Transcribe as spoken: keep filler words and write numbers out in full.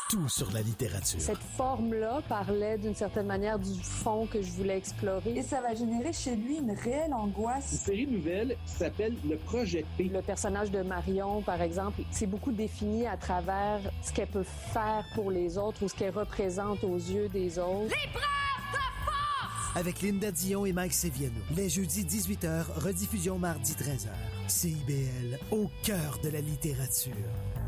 Tout sur la littérature. Cette forme-là parlait d'une certaine manière du fond que je voulais explorer. Et ça va générer chez lui une réelle angoisse. Une série nouvelle qui s'appelle Le Projet P. Le personnage de Marion, par exemple, c'est beaucoup défini à travers ce qu'elle peut faire pour les autres ou ce qu'elle représente aux yeux des autres. L'épreuve de force! Avec Linda Dion et Mike Seviano. Les jeudis dix-huit heures, rediffusion mardi treize heures. C I B L, au cœur de la littérature.